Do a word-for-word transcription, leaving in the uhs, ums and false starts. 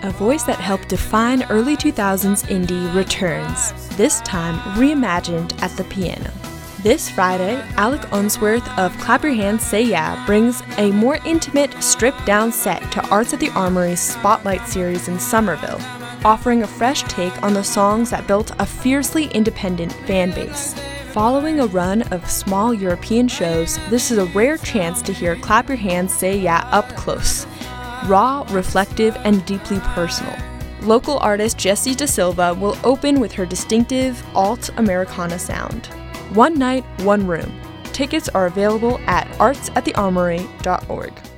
A voice that helped define early two thousands indie returns, this time reimagined at the piano. This Friday, Alec Unsworth of Clap Your Hands Say Yeah brings a more intimate, stripped-down set to Arts at the Armory's Spotlight series in Somerville, offering a fresh take on the songs that built a fiercely independent fan base. Following a run of small European shows, this is a rare chance to hear Clap Your Hands Say Yeah up close. Raw, reflective, and deeply personal. Local artist Jessie Da Silva will open with her distinctive alt-Americana sound. One night, one room. Tickets are available at arts at the armory dot org.